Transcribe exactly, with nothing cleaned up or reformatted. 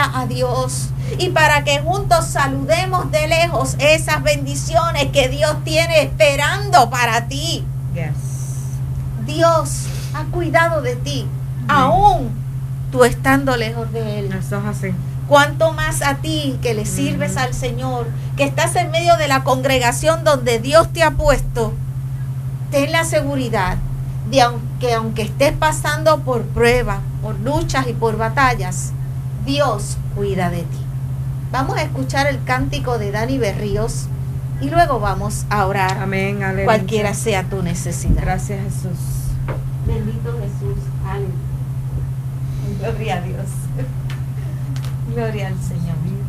gloria a Dios. Y para que juntos saludemos de lejos esas bendiciones que Dios tiene esperando para ti. Yes. Dios ha cuidado de ti, aún tú estando lejos de Él. Eso es así. Cuanto más a ti que le sirves Ujú. al Señor, que estás en medio de la congregación donde Dios te ha puesto, ten la seguridad de que aunque estés pasando por pruebas, por luchas y por batallas, Dios cuida de ti. Vamos a escuchar el cántico de Dani Berríos y luego vamos a orar. Amén, aleluya. Cualquiera sea tu necesidad. Gracias, Jesús. Bendito Jesús. Aleluya. Gloria a Dios. Gloria al Señor.